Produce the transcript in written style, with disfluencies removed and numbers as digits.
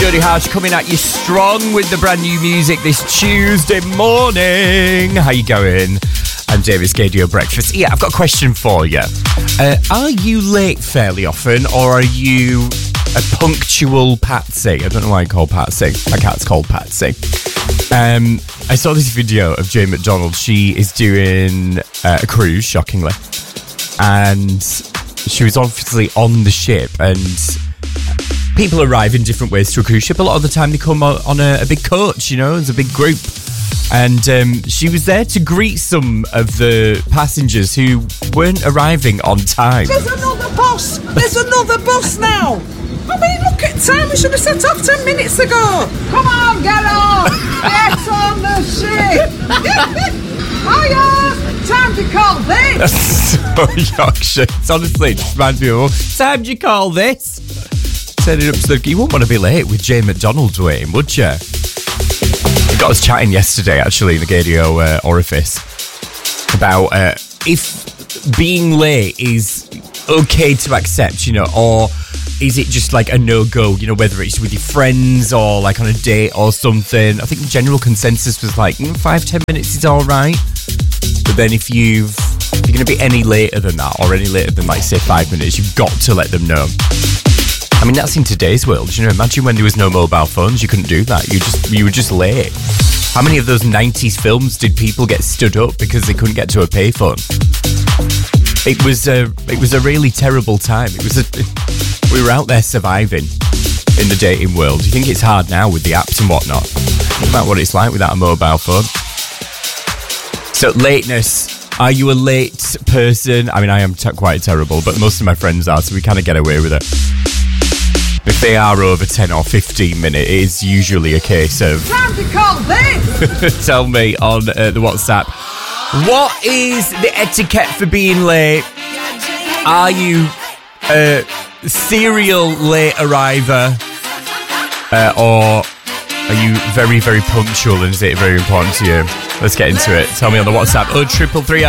Jody Harsh coming at you strong with the brand new music this Tuesday morning. How you going? I'm David Scadio Breakfast. Yeah, I've got a question for you. Are you late fairly often, or are you a punctual patsy? I don't know why I call Patsy. My cat's called Patsy. I saw this video of Jane McDonald. She is doing a cruise, shockingly. And she was obviously on the ship, and people arrive in different ways to a cruise ship. A lot of the time they come on a big coach, you know, as a big group. And she was there to greet some of the passengers who weren't arriving on time. There's another bus! There's another bus now! I mean, look at time. We should have set off 10 minutes ago. Come on, get on! Get on the ship! Hiya! Time to call this! That's so Yorkshire. It's honestly, it just reminds me of, time do you call this? Turning up to the... You wouldn't want to be late with Jane McDonald, Dwayne, would you? We got us chatting yesterday, actually, in the Gadio orifice, about if being late is okay to accept, you know, or is it just like a no-go, you know, whether it's with your friends or like on a date or something. I think the general consensus was like 5-10 minutes is all right. But then if you're going to be any later than that, or any later than, like, say, 5 minutes, you've got to let them know. I mean, that's in today's world. You know, imagine when there was no mobile phones, you couldn't do that. You were just late. How many of those 90s films did people get stood up because they couldn't get to a payphone? It was a really terrible time. We were out there surviving in the dating world. You think it's hard now with the apps and whatnot? Think about what it's like without a mobile phone. So, lateness. Are you a late person? I mean, I am quite terrible, but most of my friends are, so we kind of get away with it. If they are over 10 or 15 minutes, it is usually a case of... Time to call this! Tell me on the WhatsApp, what is the etiquette for being late? Are you a serial late arriver? Or are you very, very punctual, and is it very important to you? Let's get into it. Tell me on the WhatsApp. 0333